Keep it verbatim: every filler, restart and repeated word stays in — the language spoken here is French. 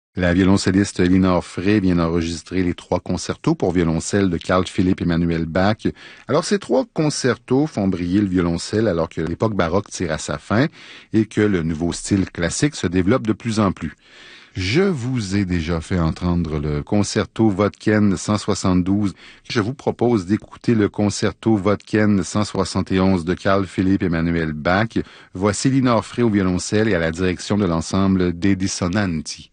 La violoncelliste Elinor Frey vient d'enregistrer les trois concertos pour violoncelle de Carl Philipp Emanuel Bach. Alors, ces trois concertos font briller le violoncelle alors que l'époque baroque tire à sa fin et que le nouveau style classique se développe de plus en plus. Je vous ai déjà fait entendre le concerto Vodken cent soixante-douze. Je vous propose d'écouter le concerto Vodken cent soixante et onze de Carl Philipp Emanuel Bach. Voici Elinor Frey au violoncelle et à la direction de l'ensemble des Dissonanti.